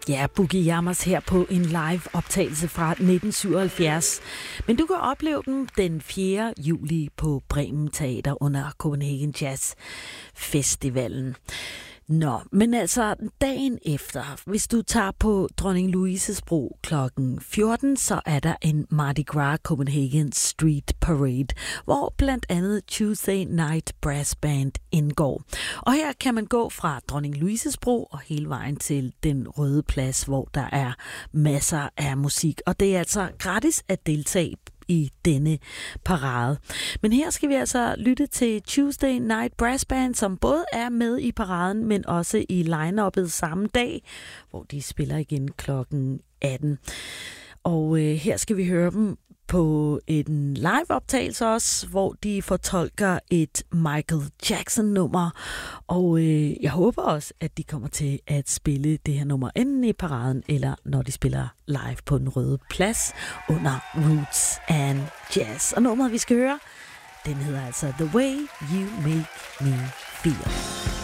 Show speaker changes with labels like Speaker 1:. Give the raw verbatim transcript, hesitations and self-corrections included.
Speaker 1: Ja, Boogie Jammers her på en live optagelse fra nitten syvoghalvfjerds. Men du kan opleve dem den fjerde juli på Bremen Teater under Copenhagen Jazz Festivalen. Nå, men altså dagen efter, hvis du tager på Dronning Louises Bro klokken fjorten, så er der en Mardi Gras Copenhagen Street Parade, hvor blandt andet Tuesday Night Brass Band indgår. Og her kan man gå fra Dronning Louises Bro og hele vejen til Den Røde Plads, hvor der er masser af musik. Og det er altså gratis at deltage i denne parade. Men her skal vi altså lytte til Tuesday Night Brass Band, som både er med i paraden, men også i line-uppet samme dag, hvor de spiller igen klokken atten. Og øh, her skal vi høre dem på en live-optagelse også, hvor de fortolker et Michael Jackson-nummer. Og øh, jeg håber også, at de kommer til at spille det her nummer enten i paraden, eller når de spiller live på Den Røde Plads under Roots and Jazz. Og nummeret, vi skal høre, den hedder altså The Way You Make Me Feel.